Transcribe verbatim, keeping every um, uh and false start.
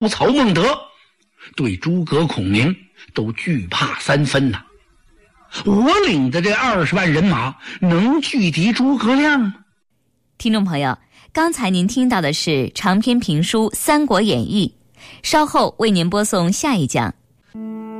曹孟德，对诸葛孔明都惧怕三分呐、啊。我领的这二十万人马能拒敌诸葛亮吗？ 听众朋友，刚才您听到的是长篇评书《三国演义》，稍后为您播送下一讲。